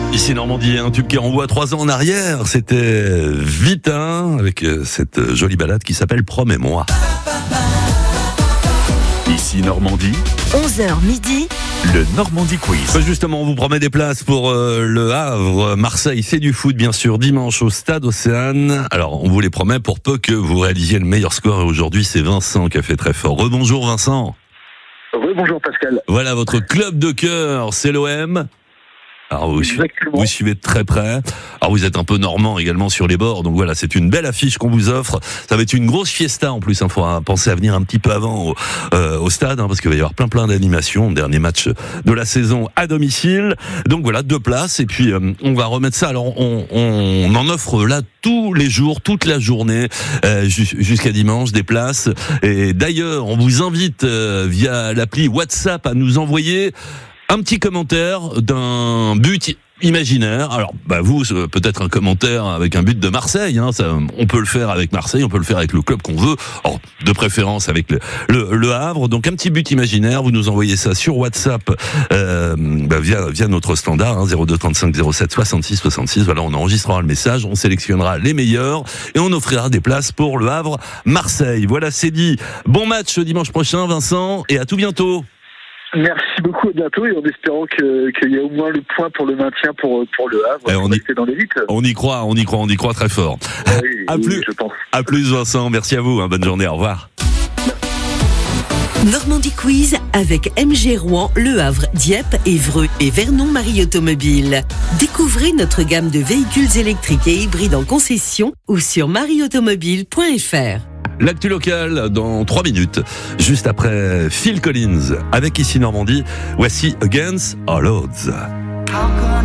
Ici Normandie, un tube qui renvoie 3 ans en arrière, c'était Vitin avec cette jolie balade qui s'appelle Promets-moi. Ici Normandie, 11h midi, le Normandie Quiz. Justement, on vous promet des places pour le Havre, Marseille, c'est du foot bien sûr, dimanche au Stade Océane. Alors, on vous les promet pour peu que vous réalisiez le meilleur score. Et aujourd'hui, c'est Vincent qui a fait très fort. Rebonjour Vincent. Oui, bonjour Pascal. Voilà, votre club de cœur, c'est l'OM. Alors vous suivez de très près. Alors vous êtes un peu normand également sur les bords, donc voilà, c'est une belle affiche qu'on vous offre. Ça va être une grosse fiesta en plus. Il faut penser à venir un petit peu avant au stade, parce qu'il va y avoir plein d'animations. Dernier match de la saison à domicile. Donc voilà, 2 places et puis on va remettre ça. Alors on en offre là tous les jours, toute la journée, jusqu'à dimanche, des places. Et d'ailleurs, on vous invite via l'appli WhatsApp à nous envoyer un petit commentaire d'un but imaginaire. Alors, vous, peut-être un commentaire avec un but de Marseille. Ça, on peut le faire avec Marseille, on peut le faire avec le club qu'on veut. Alors, de préférence avec le Havre. Donc, un petit but imaginaire. Vous nous envoyez ça sur WhatsApp via notre standard 02 35 07 66 66. Voilà, on enregistrera le message, on sélectionnera les meilleurs et on offrira des places pour le Havre, Marseille. Voilà, c'est dit. Bon match dimanche prochain, Vincent, et à tout bientôt. Merci beaucoup, à bientôt, et en espérant qu'il y a au moins le point pour le maintien pour le Havre. Dans l'élite. On y croit très fort. Oui, je pense. À plus Vincent, merci à vous, bonne journée, au revoir. Normandie Quiz avec MG Rouen, Le Havre, Dieppe, Évreux et Vernon Marie Automobile. Découvrez notre gamme de véhicules électriques et hybrides en concession ou sur marieautomobile.fr. L'actu locale dans 3 minutes, juste après Phil Collins avec Ici Normandie. Voici Against All Odds.